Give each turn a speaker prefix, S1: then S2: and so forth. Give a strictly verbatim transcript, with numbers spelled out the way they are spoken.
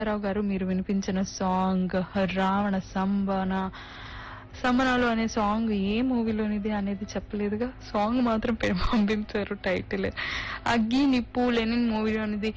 S1: రావు గారు మీరు వినిపించిన సాంగ్ రావణ సంబన సమనాలు అనే సాంగ్ ఏ మూవీలోనిది అనేది చెప్పలేదుగా. సాంగ్ మాత్రం పె- పంపించారు టైటిల్. అగ్గి నిప్పు లెనిన్ మూవీలోనిది.